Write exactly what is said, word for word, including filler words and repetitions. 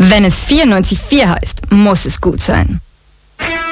Wenn es vierundneunzig Komma vier heißt, muss es gut sein.